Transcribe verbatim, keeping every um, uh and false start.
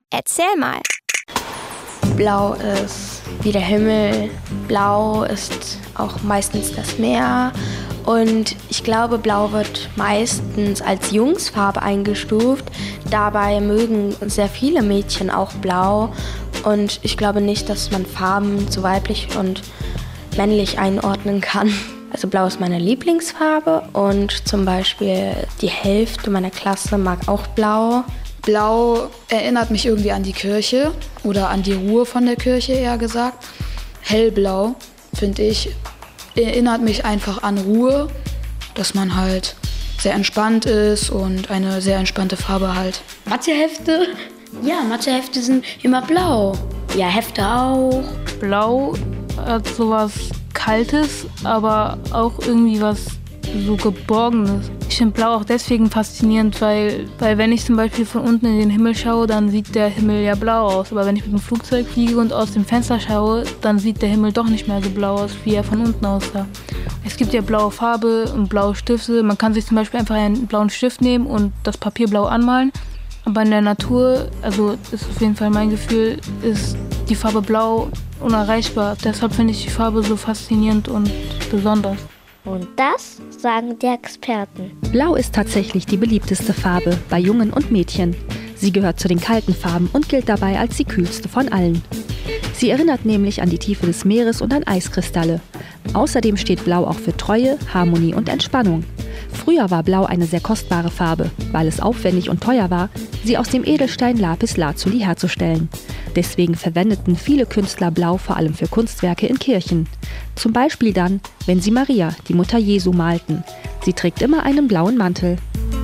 Erzähl mal. Blau ist wie der Himmel. Blau ist auch meistens das Meer. Und ich glaube, Blau wird meistens als Jungsfarbe eingestuft. Dabei mögen sehr viele Mädchen auch Blau. Und ich glaube nicht, dass man Farben zu weiblich und männlich einordnen kann. Also Blau ist meine Lieblingsfarbe und zum Beispiel die Hälfte meiner Klasse mag auch Blau. Blau erinnert mich irgendwie an die Kirche oder an die Ruhe von der Kirche, eher gesagt. Hellblau, finde ich, erinnert mich einfach an Ruhe, dass man halt sehr entspannt ist und eine sehr entspannte Farbe halt. Mathehefte? Ja, Mathehefte sind immer blau. Ja, Hefte auch. Blau hat sowas Kaltes, aber auch irgendwie was so Geborgenes. Ich finde Blau auch deswegen faszinierend, weil, weil wenn ich zum Beispiel von unten in den Himmel schaue, dann sieht der Himmel ja blau aus. Aber wenn ich mit dem Flugzeug fliege und aus dem Fenster schaue, dann sieht der Himmel doch nicht mehr so blau aus, wie er von unten aussah. Es gibt ja blaue Farbe und blaue Stifte. Man kann sich zum Beispiel einfach einen blauen Stift nehmen und das Papier blau anmalen. Aber in der Natur, also ist auf jeden Fall mein Gefühl, ist die Farbe Blau unerreichbar. Deshalb finde ich die Farbe so faszinierend und besonders. Und das sagen die Experten. Blau ist tatsächlich die beliebteste Farbe bei Jungen und Mädchen. Sie gehört zu den kalten Farben und gilt dabei als die kühlste von allen. Sie erinnert nämlich an die Tiefe des Meeres und an Eiskristalle. Außerdem steht Blau auch für Treue, Harmonie und Entspannung. Früher war Blau eine sehr kostbare Farbe, weil es aufwendig und teuer war, sie aus dem Edelstein Lapis Lazuli herzustellen. Deswegen verwendeten viele Künstler Blau vor allem für Kunstwerke in Kirchen. Zum Beispiel dann, wenn sie Maria, die Mutter Jesu, malten. Sie trägt immer einen blauen Mantel.